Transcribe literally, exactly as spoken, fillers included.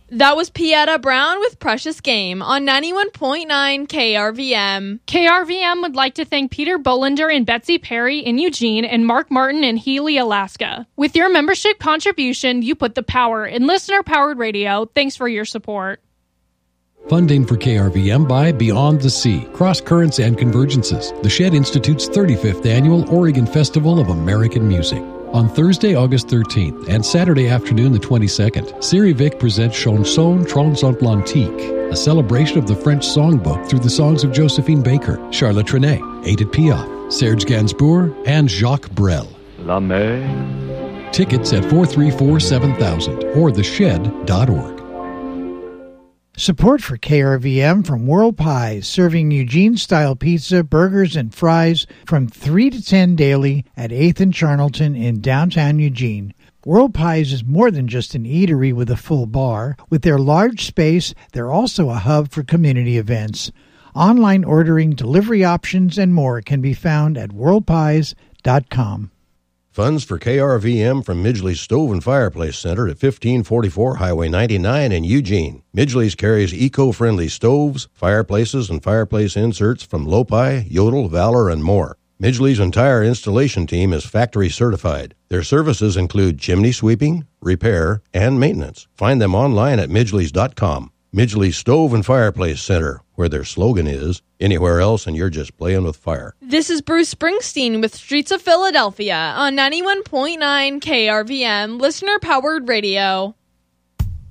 That was Pieta Brown with Precious Game on ninety-one point nine K R V M. K R V M would like to thank Peter Bollinger and Betsy Perry in Eugene and Mark Martin in Healy, Alaska. With your membership contribution, you put the power in listener-powered radio. Thanks for your support. Funding for K R V M by Beyond the Sea, Cross Currents and Convergences, the Shed Institute's thirty-fifth Annual Oregon Festival of American Music. On Thursday, August thirteenth and Saturday afternoon, the twenty-second, Siri Vic presents Chanson Transatlantique, a celebration of the French songbook through the songs of Josephine Baker, Charlotte Trenet, Edith Piaf, Serge Gainsbourg, and Jacques Brel. La mer. Tickets at four three four, seven thousand or the shed dot org. Support for K R V M from World Pies, serving Eugene-style pizza, burgers, and fries from three to ten daily at eighth and Charnelton in downtown Eugene. World Pies is more than just an eatery with a full bar. With their large space, they're also a hub for community events. Online ordering, delivery options, and more can be found at world pies dot com. Funds for K R V M from Midgley's Stove and Fireplace Center at fifteen forty-four Highway ninety-nine in Eugene. Midgley's carries eco-friendly stoves, fireplaces, and fireplace inserts from Lopi, Yodel, Valor, and more. Midgley's entire installation team is factory certified. Their services include chimney sweeping, repair, and maintenance. Find them online at midgleys dot com. Midgley's Stove and Fireplace Center, where their slogan is, anywhere else and you're just playing with fire. This is Bruce Springsteen with Streets of Philadelphia on ninety-one point nine K R V M, listener-powered radio.